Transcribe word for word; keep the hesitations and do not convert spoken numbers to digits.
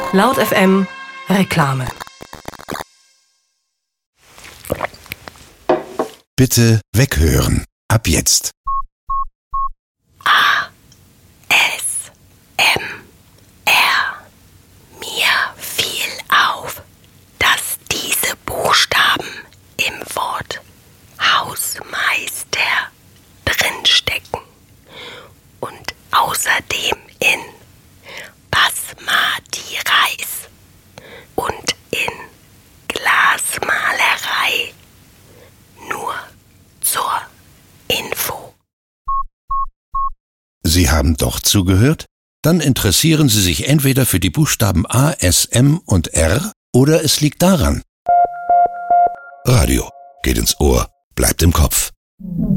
Laut F M Reklame. Bitte weghören. Ab jetzt. A. S. M. R. Mir fiel auf, dass diese Buchstaben im Wort Hausmeister drinstecken und außerdem in Basmati Reis und in Glasmalerei. Nur zur Info. Sie haben doch zugehört? Dann interessieren Sie sich entweder für die Buchstaben A, S, M und R oder es liegt daran. Radio geht ins Ohr, bleibt im Kopf.